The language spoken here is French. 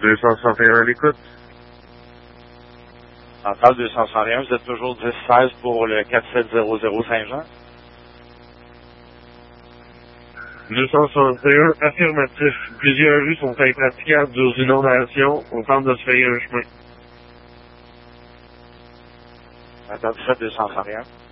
261 à l'écoute. Centrale 261, vous êtes toujours 10-16 pour le 4700 Saint-Jean? 261, affirmatif. Plusieurs rues sont impraticables aux inondations. On tente de se frayer un chemin. Attends, 261.